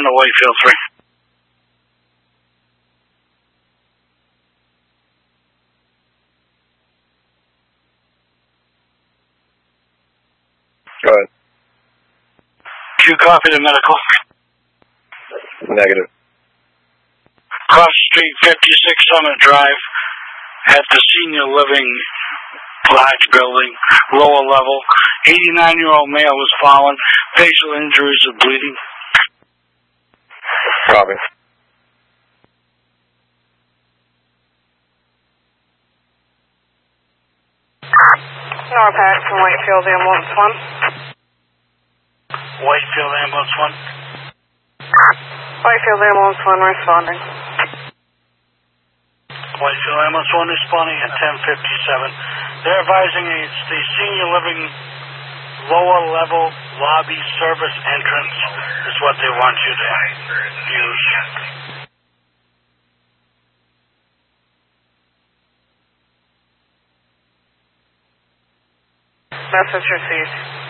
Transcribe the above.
to Whitefield 3. Go ahead. Q copy to medical. Negative. Cross the street, 56 Summit Drive, at the senior living large building, lower level. 89-year-old male was fallen. Facial injuries and bleeding. Copy. Norpac from Whitefield Ambulance 1. Whitefield Ambulance 1. Whitefield Ambulance 1 responding. Whitefield Ambulance 1 responding at 10:57. They're advising it's the senior living lower level lobby service entrance is what they want you to use. Message received.